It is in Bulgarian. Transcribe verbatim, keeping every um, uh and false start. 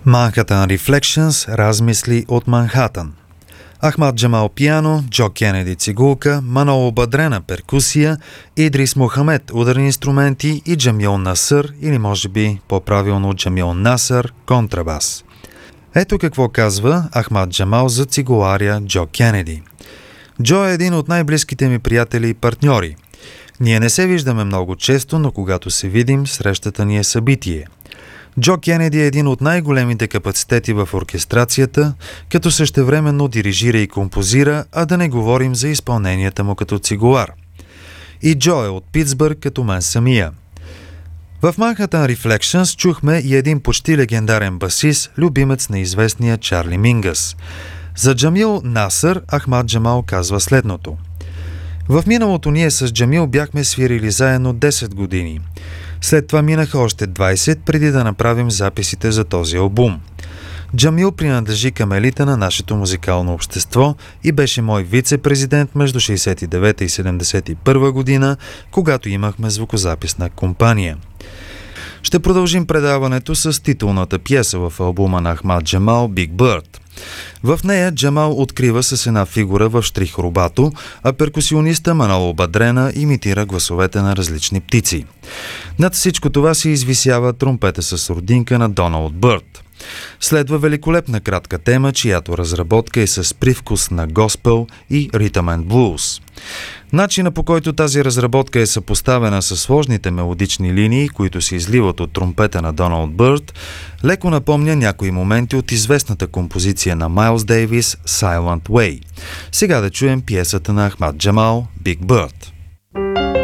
Manhattan Reflections – размисли от Манхатън. Ахмад Джамал пиано, Джо Кенеди цигулка, Маноло Бадрена перкусия, Идрис Мохамед ударни инструменти и Джамил Насър, или може би по-правилно Джамил Насър, контрабас. Ето какво казва Ахмад Джамал за цигуларя Джо Кенеди. Джо е един от най-близките ми приятели и партньори. Ние не се виждаме много често, но когато се видим, срещата ни е събитие. Джо Кенеди е един от най-големите капацитети в оркестрацията, като същевременно дирижира и композира, а да не говорим за изпълненията му като цигулар. И Джо е от Питсбърг, като мен самия. В Manhattan Reflections чухме и един почти легендарен басист, любимец на известния Чарли Мингъс. За Джамил Насър Ахмад Джамал казва следното. В миналото ние с Джамил бяхме свирили заедно десет години. След това минаха още двайсет, преди да направим записите за този албум. Джамил принадлежи към елита на нашето музикално общество и беше мой вице-президент между шейсет и девета и седемдесет и първа година, когато имахме звукозаписна компания. Ще продължим предаването с титулната пиеса в албума на Ахмад Джамал «Big Bird». В нея Джамал открива с една фигура в штрих-рубато, а перкусиониста Маноло Бадрена имитира гласовете на различни птици. Над всичко това се извисява тромпета с родинка на Доналд Бърд. Следва великолепна кратка тема, чиято разработка е с привкус на госпел и ритъм енд блуз. Начина, по който тази разработка е съпоставена с сложните мелодични линии, които се изливат от тромпета на Доналд Бърд, леко напомня някои моменти от известната композиция на Майлз Дейвис «Silent Way». Сега да чуем пиесата на Ахмад Джамал «Big Bird».